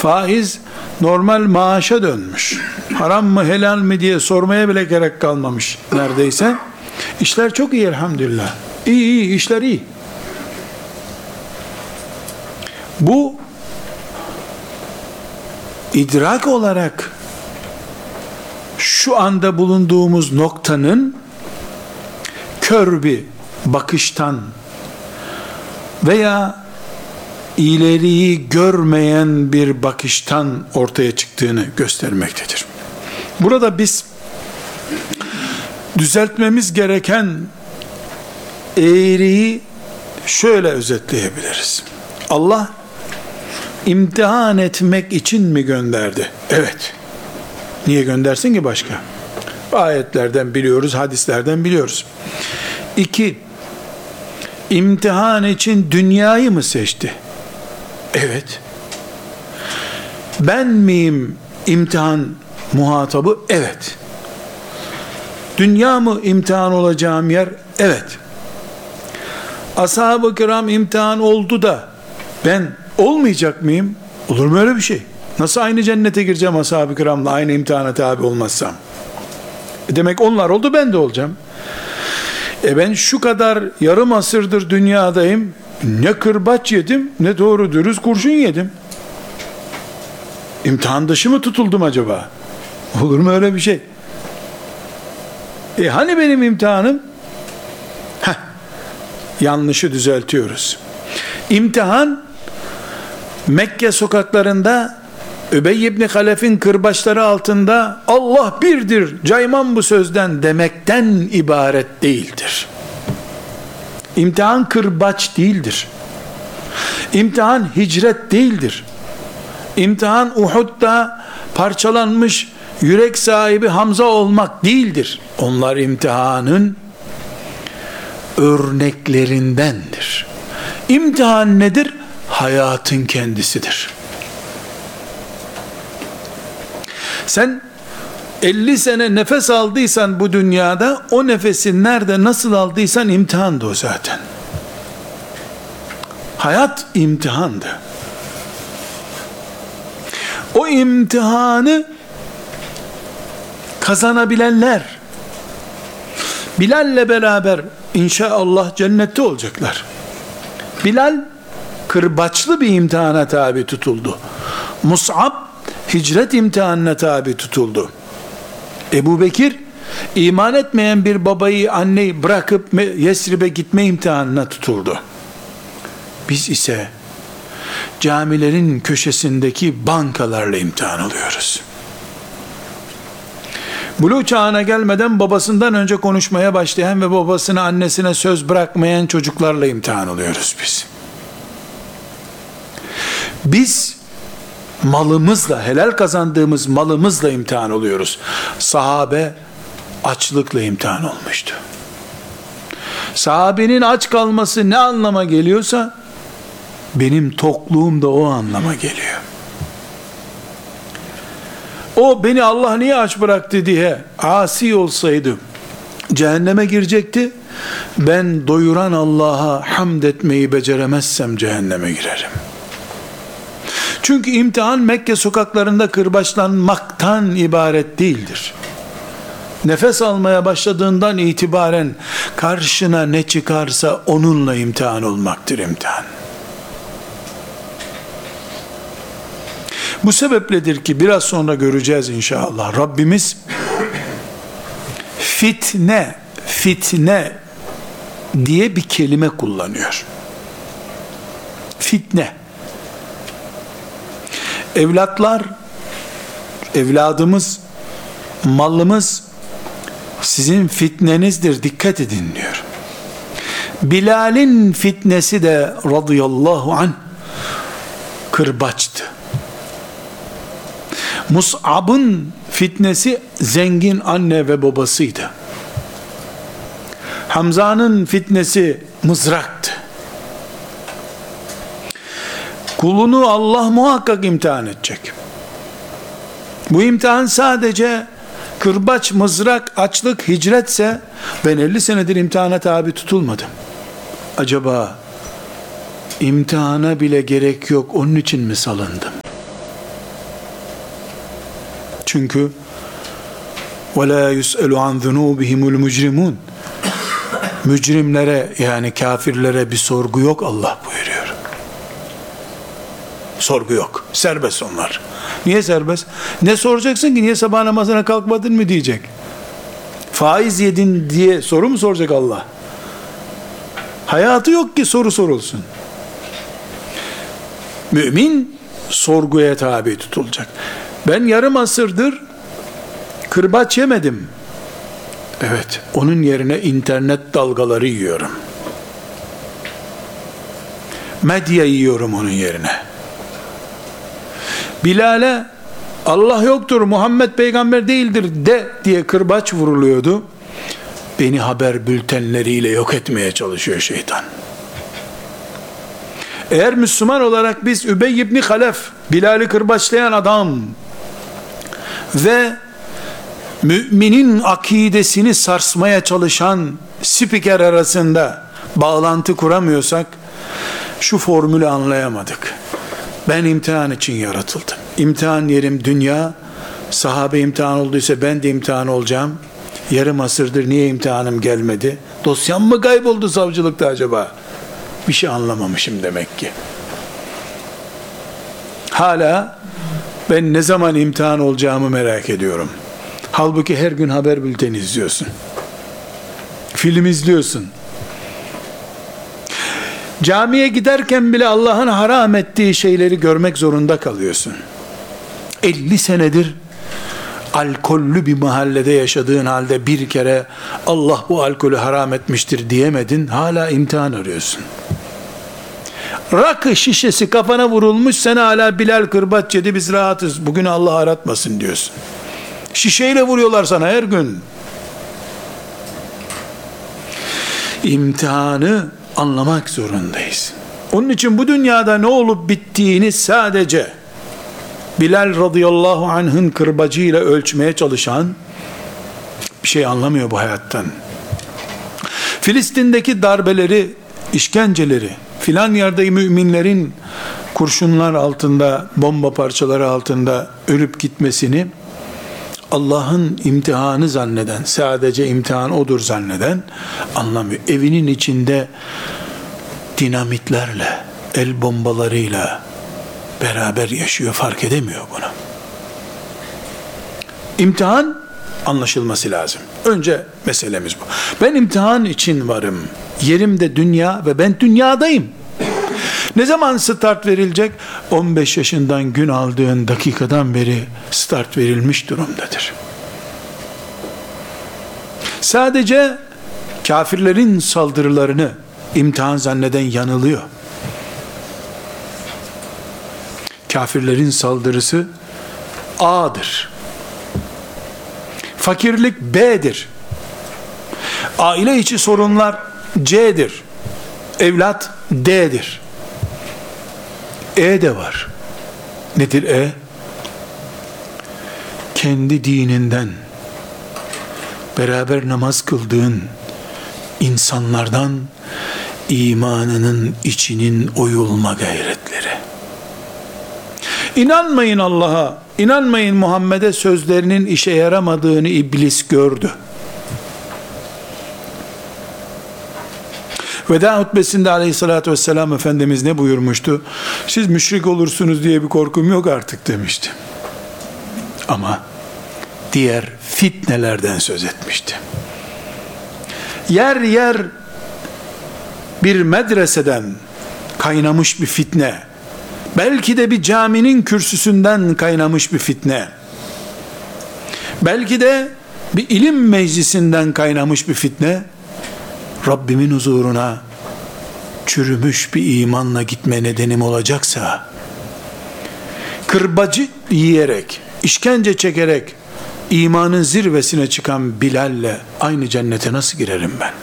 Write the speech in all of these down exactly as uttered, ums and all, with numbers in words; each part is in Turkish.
Faiz normal maaşa dönmüş. Haram mı helal mi diye sormaya bile gerek kalmamış neredeyse. İşler çok iyi elhamdülillah. İyi iyi işler iyi. Bu idrak olarak şu anda bulunduğumuz noktanın kör bir bakıştan veya ileriyi görmeyen bir bakıştan ortaya çıktığını göstermektedir. Burada biz düzeltmemiz gereken eğriyi şöyle özetleyebiliriz. Allah imtihan etmek için mi gönderdi? Evet. Niye göndersin ki başka? Ayetlerden biliyoruz, hadislerden biliyoruz. İki, imtihan için dünyayı mı seçti? Evet. Ben miyim imtihan muhatabı? Evet. Dünya mı imtihan olacağım yer? Evet. Ashab-ı kiram imtihan oldu da ben olmayacak mıyım? Olur mu öyle bir şey? Nasıl aynı cennete gireceğim ashab-ı kiramla aynı imtihana tabi olmazsam? E demek onlar oldu, ben de olacağım. E ben şu kadar yarım asırdır dünyadayım, ne kırbaç yedim, ne doğru dürüst kurşun yedim. İmtihan dışı mı tutuldum acaba? Olur mu öyle bir şey? E hani benim imtihanım? Heh, yanlışı düzeltiyoruz. İmtihan, Mekke sokaklarında Übey ibn Halef'in kırbaçları altında Allah birdir, caymam bu sözden demekten ibaret değildir. İmtihan kırbaç değildir. İmtihan hicret değildir. İmtihan Uhud'da parçalanmış yürek sahibi Hamza olmak değildir. Onlar imtihanın örneklerindendir. İmtihan nedir? Hayatın kendisidir. Sen elli sene nefes aldıysan bu dünyada, o nefesi nerede nasıl aldıysan imtihandı o zaten. Hayat imtihandı. O imtihanı kazanabilenler Bilal'le beraber inşallah cennette olacaklar. Bilal kırbaçlı bir imtihana tabi tutuldu. Mus'ab hicret imtihanına tabi tutuldu. Ebu Bekir iman etmeyen bir babayı, anneyi bırakıp Yesrib'e gitme imtihanına tutuldu. Biz ise camilerin köşesindeki bankalarla imtihan oluyoruz. Buluğ çağına gelmeden babasından önce konuşmaya başlayan ve babasına, annesine söz bırakmayan çocuklarla imtihan oluyoruz biz. Biz malımızla, helal kazandığımız malımızla imtihan oluyoruz. Sahabe açlıkla imtihan olmuştu. Sahabenin aç kalması ne anlama geliyorsa benim tokluğum da o anlama geliyor. O beni Allah niye aç bıraktı diye asi olsaydı cehenneme girecekti. Ben doyuran Allah'a hamd etmeyi beceremezsem cehenneme girerim. Çünkü imtihan Mekke sokaklarında kırbaçlanmaktan ibaret değildir. Nefes almaya başladığından itibaren karşına ne çıkarsa onunla imtihan olmaktır imtihan. Bu sebepledir ki biraz sonra göreceğiz inşallah. Rabbimiz fitne, fitne diye bir kelime kullanıyor. Fitne. Evlatlar, evladımız, malımız sizin fitnenizdir, dikkat edin diyor. Bilal'in fitnesi de radıyallahu anh kırbaçtı. Mus'ab'ın fitnesi zengin anne ve babasıydı. Hamza'nın fitnesi mızraktı. Kulunu Allah muhakkak imtihan edecek. Bu imtihan sadece kırbaç, mızrak, açlık, hicretse ben elli senedir imtihana tabi tutulmadım. Acaba imtihana bile gerek yok, onun için mi salındım? Çünkü وَلَا يُسْأَلُ عَنْ ذُنُوبِهِمُ الْمُجْرِمُونَ Mücrimlere, yani kafirlere bir sorgu yok Allah buyuruyor. Sorgu yok. Serbest onlar. Niye serbest? Ne soracaksın ki? Niye sabah namazına kalkmadın mı diyecek. Faiz yedin diye soru mu soracak Allah? Hayatı yok ki soru sorulsun. Mümin sorguya tabi tutulacak. Ben yarım asırdır kırbaç yemedim. Evet, onun yerine internet dalgaları yiyorum. Medya yiyorum onun yerine. Bilal'e Allah yoktur, Muhammed peygamber değildir de diye kırbaç vuruluyordu. Beni haber bültenleriyle yok etmeye çalışıyor şeytan. Eğer Müslüman olarak biz Übey ibn Halef, Bilal'i kırbaçlayan adam ve müminin akidesini sarsmaya çalışan spiker arasında bağlantı kuramıyorsak, şu formülü anlayamadık. Ben imtihan için yaratıldım. İmtihan yerim dünya. Sahabe imtihan olduysa ben de imtihan olacağım. Yarım asırdır niye imtihanım gelmedi? Dosyam mı kayboldu savcılıkta acaba? Bir şey anlamamışım demek ki. Hala ben ne zaman imtihan olacağımı merak ediyorum. Halbuki her gün haber bülteni izliyorsun. Film izliyorsun. Camiye giderken bile Allah'ın haram ettiği şeyleri görmek zorunda kalıyorsun. elli senedir alkollü bir mahallede yaşadığın halde bir kere Allah bu alkolü haram etmiştir diyemedin, hala imtihan arıyorsun. Rakı şişesi kafana vurulmuş, sen hala Bilal kırbaç yedi, biz rahatız, bugün Allah aratmasın diyorsun. Şişeyle vuruyorlar sana her gün. İmtihanı anlamak zorundayız. Onun için bu dünyada ne olup bittiğini sadece Bilal radıyallahu anh'ın kırbacıyla ölçmeye çalışan bir şey anlamıyor bu hayattan. Filistin'deki darbeleri, işkenceleri, filan yerde müminlerin kurşunlar altında, bomba parçaları altında ölüp gitmesini Allah'ın imtihanı zanneden, sadece imtihan odur zanneden anlamıyor. Evinin içinde dinamitlerle, el bombalarıyla beraber yaşıyor, fark edemiyor bunu. İmtihan anlaşılması lazım. Önce meselemiz bu. Ben imtihan için varım. Yerim de dünya ve ben dünyadayım. Ne zaman start verilecek? on beş yaşından gün aldığın dakikadan beri start verilmiş durumdadır. Sadece kafirlerin saldırılarını imtihan zanneden yanılıyor. Kafirlerin saldırısı A'dır. Fakirlik B'dir. Aile içi sorunlar C'dir. Evlat D'dir. E de var. Nedir E? Kendi dininden beraber namaz kıldığın insanlardan imanının içinin oyulma gayretleri. İnanmayın Allah'a, inanmayın Muhammed'e sözlerinin işe yaramadığını iblis gördü. Veda hutbesinde aleyhissalatü vesselam Efendimiz ne buyurmuştu? Siz müşrik olursunuz diye bir korkum yok artık demişti. Ama diğer fitnelerden söz etmişti. Yer yer bir medreseden kaynamış bir fitne, belki de bir caminin kürsüsünden kaynamış bir fitne, belki de bir ilim meclisinden kaynamış bir fitne, Rabbimin huzuruna çürümüş bir imanla gitme nedenim olacaksa, kırbacı yiyerek, işkence çekerek imanın zirvesine çıkan Bilal'le aynı cennete nasıl girerim ben?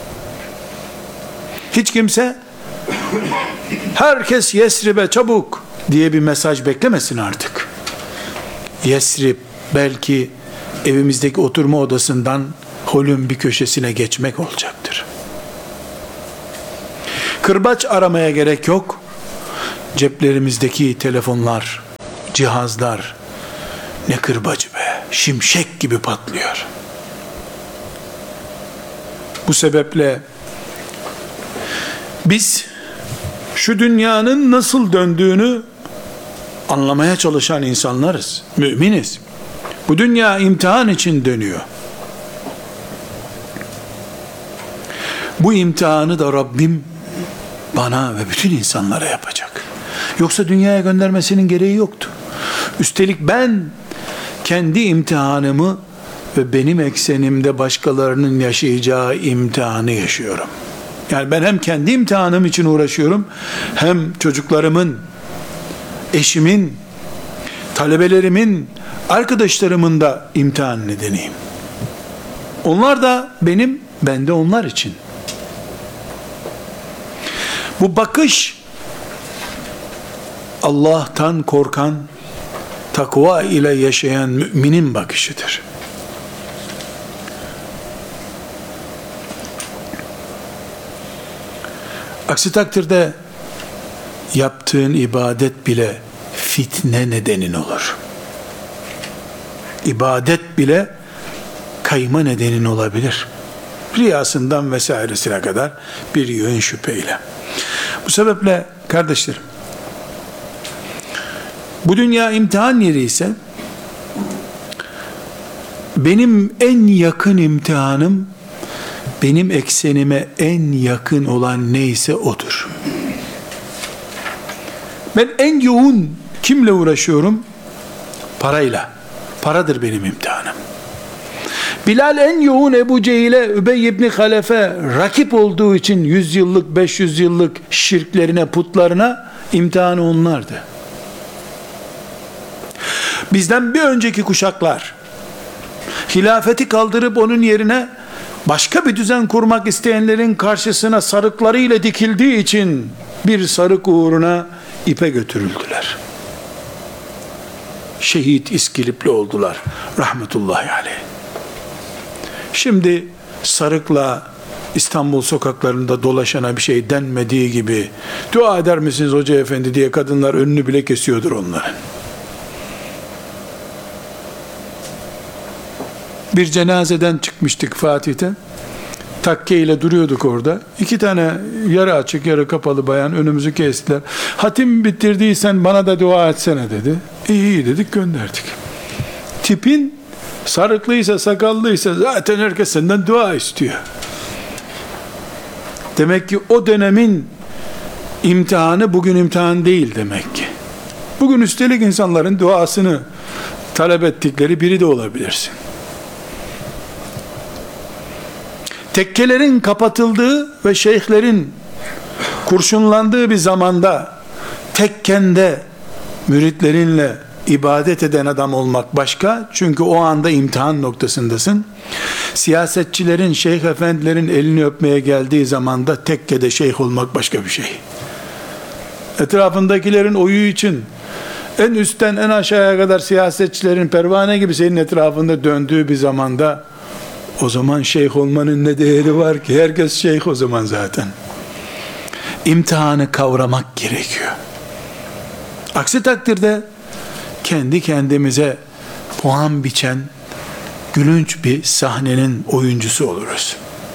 Hiç kimse herkes Yesrib'e çabuk diye bir mesaj beklemesin artık. Yesrib belki evimizdeki oturma odasından holün bir köşesine geçmek olacaktır. Kırbaç aramaya gerek yok. Ceplerimizdeki telefonlar, cihazlar, ne kırbacı be. şimşek gibi patlıyor. Bu sebeple biz şu dünyanın nasıl döndüğünü anlamaya çalışan insanlarız. Müminiz. Bu dünya imtihan için dönüyor. Bu imtihanı da Rabbim bana ve bütün insanlara yapacak. Yoksa dünyaya göndermesinin gereği yoktu. Üstelik ben kendi imtihanımı ve benim eksenimde başkalarının yaşayacağı imtihanı yaşıyorum. Yani ben hem kendi imtihanım için uğraşıyorum, hem çocuklarımın, eşimin, talebelerimin, arkadaşlarımın da imtihan nedeniyim. Onlar da benim, ben de onlar için. Bu bakış Allah'tan korkan, takva ile yaşayan müminin bakışıdır. Aksi takdirde yaptığın ibadet bile fitne nedenin olur. İbadet bile kayma nedenin olabilir. Riyasından vesairesine kadar bir yığın şüpheyle. Bu sebeple kardeşlerim, bu dünya imtihan yeri ise benim en yakın imtihanım, benim eksenime en yakın olan neyse odur. Ben en yoğun kimle uğraşıyorum? Parayla. Paradır benim imtihanım. Bilal en yoğun Ebu Cehil'e, Übey ibn Halef'e rakip olduğu için yüz yıllık, beş yüz yıllık şirklerine, putlarına imtihanı onlardı. Bizden bir önceki kuşaklar hilafeti kaldırıp onun yerine başka bir düzen kurmak isteyenlerin karşısına sarıklarıyla dikildiği için bir sarık uğruna ipe götürüldüler. Şehit İskilipli oldular rahmetullahi aleyh. Şimdi sarıkla İstanbul sokaklarında dolaşana bir şey denmediği gibi, dua eder misiniz hoca efendi diye kadınlar önünü bile kesiyordur onların. Bir cenazeden çıkmıştık Fatih'te. Takke ile duruyorduk orada. İki tane yarı açık yarı kapalı bayan önümüzü kestiler. Hatim bitirdiysen bana da dua etsene dedi. İyi iyi dedik, gönderdik. Tipin sarıklıysa, sakallıysa zaten herkes senden dua istiyor. Demek ki o dönemin imtihanı bugün imtihan değil demek ki. Bugün üstelik insanların duasını talep ettikleri biri de olabilirsin. Tekkelerin kapatıldığı ve şeyhlerin kurşunlandığı bir zamanda tekkende müritlerinle ibadet eden adam olmak başka. Çünkü o anda imtihan noktasındasın. Siyasetçilerin, şeyh efendilerin elini öpmeye geldiği zamanda tekkede şeyh olmak başka bir şey. Etrafındakilerin oyu için en üstten en aşağıya kadar siyasetçilerin pervane gibi senin etrafında döndüğü bir zamanda, o zaman şeyh olmanın ne değeri var ki? Herkes şeyh o zaman zaten. İmtihanı kavramak gerekiyor. Aksi takdirde kendi kendimize puan biçen gülünç bir sahnenin oyuncusu oluruz.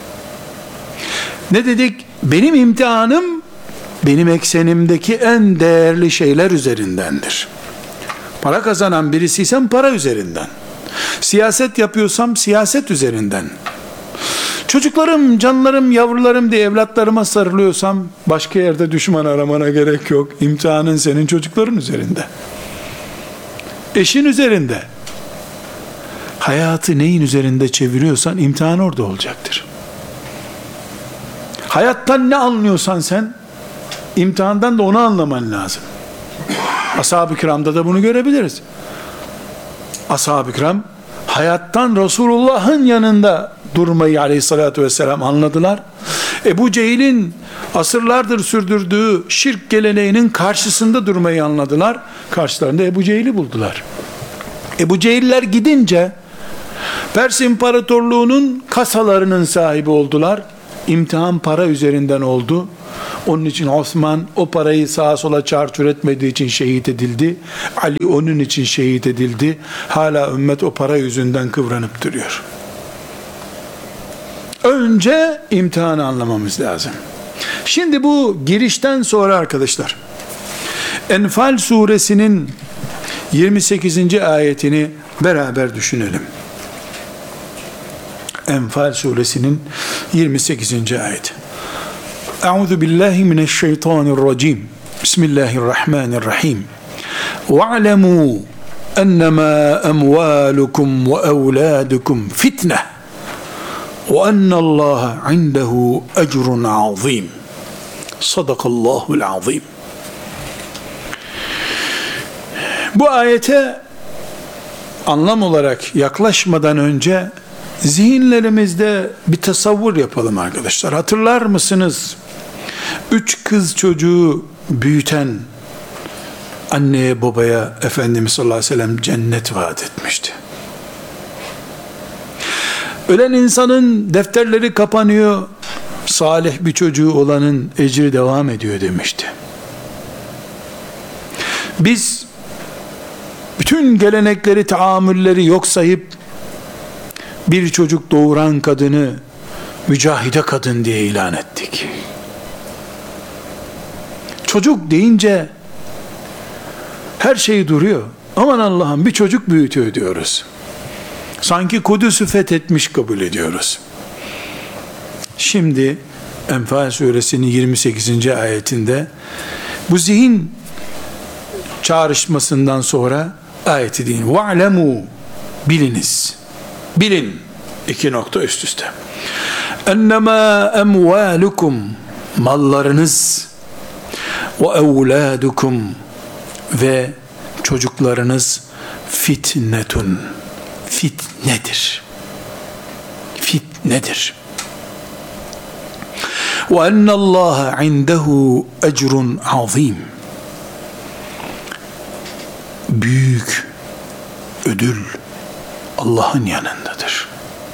Ne dedik? Benim imtihanım benim eksenimdeki en değerli şeyler üzerindendir. Para kazanan birisiysem para üzerinden. Siyaset yapıyorsam siyaset üzerinden. Çocuklarım, canlarım, yavrularım diye evlatlarıma sarılıyorsam başka yerde düşman aramana gerek yok. İmtihanın senin çocukların üzerinde. Eşin üzerinde. Hayatı neyin üzerinde çeviriyorsan imtihan orada olacaktır. Hayattan ne anlıyorsan sen, imtihandan da onu anlaman lazım. Ashab-ı kiramda da bunu görebiliriz. Ashab-ı kiram hayattan Resulullah'ın yanında durmayı aleyhissalatü vesselam anladılar. Ebu Cehil'in asırlardır sürdürdüğü şirk geleneğinin karşısında durmayı anladılar. Karşılarında Ebu Cehil'i buldular. Ebu Cehiller gidince Pers İmparatorluğu'nun kasalarının sahibi oldular. İmtihan para üzerinden oldu. Onun için Osman o parayı sağa sola çarçur etmediği için şehit edildi. Ali onun için şehit edildi. Hala ümmet o para yüzünden kıvranıp duruyor. Önce imtihanı anlamamız lazım. Şimdi bu girişten sonra arkadaşlar, Enfal suresinin yirmi sekizinci ayetini beraber düşünelim. Enfal suresinin yirmi sekizinci ayeti. Euzu billahi mineşşeytanirracim. Bismillahirrahmanirrahim. Ve'lemû ennemâ emvâlukum ve evlâdukum fitne ve ennallâhe indehu ecrun azîm. Sadakallahul azîm. Bu ayete anlam olarak yaklaşmadan önce zihinlerimizde bir tasavvur yapalım arkadaşlar. Hatırlar mısınız? Üç kız çocuğu büyüten anneye babaya Efendimiz sallallahu aleyhi ve sellem cennet vaat etmişti. Ölen insanın defterleri kapanıyor, salih bir çocuğu olanın ecri devam ediyor demişti. Biz bütün gelenekleri, taamülleri yok sayıp bir çocuk doğuran kadını mücahide kadın diye ilan ettik. Çocuk deyince her şey duruyor. Aman Allah'ım bir çocuk büyütüyor diyoruz. Sanki Kudüs'ü fethetmiş kabul ediyoruz. Şimdi Enfal suresinin yirmi sekizinci ayetinde bu zihin çağrışmasından sonra ayeti deyin. Ve'lemû, biliniz. Bilin. İki nokta üst üste. Ennemâ emvâlukum, mallarınız, ve evlâdukum, ve çocuklarınız fitnetun, fitnedir. Fitnedir. Ve ennallâhe indehu ecrun azîm. Büyük ödül Allah'ın yanındadır.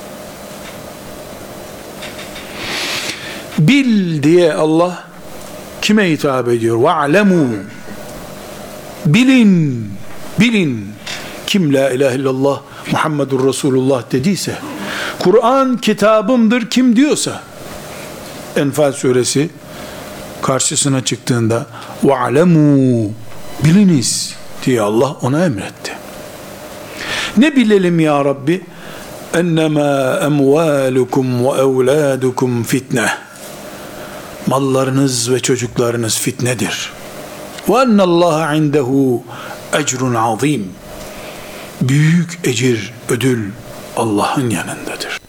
Bil diye Allah kime hitap ediyor? Ve'lemû, bilin, bilin. Kim la ilahe illallah Muhammedur Resulullah dediyse, Kur'an kitabımdır kim diyorsa, Enfal suresi karşısına çıktığında ve'lemû, biliniz diye Allah ona emretti. Ne bilelim ya Rabbi? Ennemâ emvâlukum ve evlâdukum fitne. Mallarınız ve çocuklarınız fitnedir. Ve ennallâhe indehu ecrun azîm. Büyük ecir, ödül Allah'ın yanındadır.